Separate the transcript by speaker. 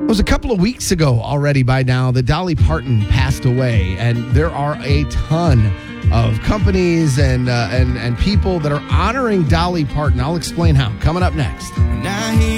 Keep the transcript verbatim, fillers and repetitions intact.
Speaker 1: was a couple of weeks ago already by now that Dolly Parton passed away, and there are a ton of companies and uh, and and people that are honoring Dolly Parton. I'll explain how. Coming up next.
Speaker 2: Now he